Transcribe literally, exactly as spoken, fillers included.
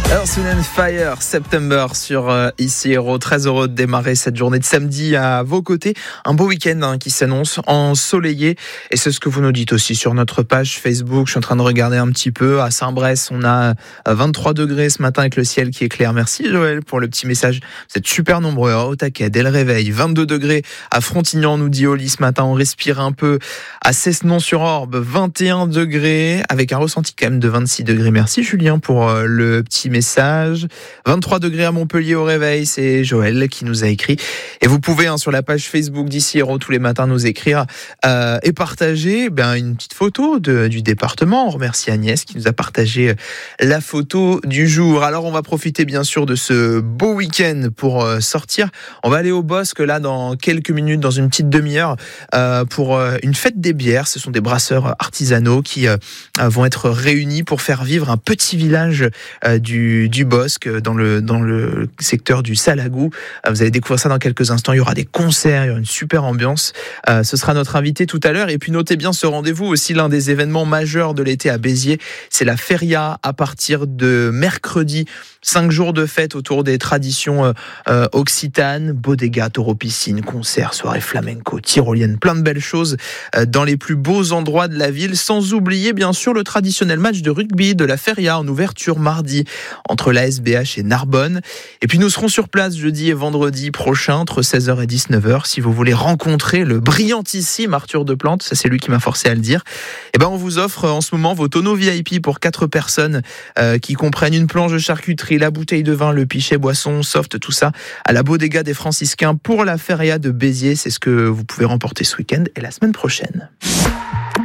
Earth, Wind and Fire, September sur euh, Ici Héros. Très heureux de démarrer cette journée de samedi à vos côtés. Un beau week-end hein, qui s'annonce, ensoleillé. Et c'est ce que vous nous dites aussi sur notre page Facebook. Je suis en train de regarder un petit peu. À Saint-Bresse, on a vingt-trois degrés ce matin avec le ciel qui est clair. Merci Joël pour le petit message. Vous êtes super nombreux hein, au taquet dès le réveil. vingt-deux degrés à Frontignan, nous dit Oli ce matin. On respire un peu. À Cessenon-sur-Orbe, vingt et un degrés avec un ressenti quand même de vingt-six degrés. Merci Julien pour euh, le petit message. Message. vingt-trois degrés à Montpellier au réveil, c'est Joël qui nous a écrit. Et vous pouvez hein, sur la page Facebook d'Ici Héros tous les matins nous écrire euh, et partager ben, une petite photo de, du département. On remercie Agnès qui nous a partagé la photo du jour. Alors on va profiter bien sûr de ce beau week-end pour euh, sortir. On va aller au Bosc là dans quelques minutes, dans une petite demi-heure euh, pour euh, une fête des bières. Ce sont des brasseurs artisanaux qui euh, vont être réunis pour faire vivre un petit village euh, du du Bosc dans le dans le secteur du Salagou. Vous allez découvrir ça dans quelques instants. Il y aura des concerts, il y aura une super ambiance. Euh, ce sera notre invité tout à l'heure. Et puis notez bien ce rendez-vous aussi, l'un des événements majeurs de l'été à Béziers, c'est la feria à partir de mercredi. Cinq jours de fête autour des traditions euh, occitanes, bodega, taureau piscine, concerts, soirée flamenco, tyrolienne, plein de belles choses euh, dans les plus beaux endroits de la ville, sans oublier bien sûr le traditionnel match de rugby de la feria en ouverture mardi entre l'A S B H et Narbonne. Et puis nous serons sur place jeudi et vendredi prochain entre seize heures et dix-neuf heures si vous voulez rencontrer le brillantissime Arthur Deplante, ça c'est lui qui m'a forcé à le dire. Et ben on vous offre en ce moment vos tonneaux V I P pour quatre personnes euh, qui comprennent une planche de charcuterie, la bouteille de vin, le pichet boisson, soft, tout ça à la Bodega des Franciscains pour la feria de Béziers. C'est ce que vous pouvez remporter ce week-end et la semaine prochaine.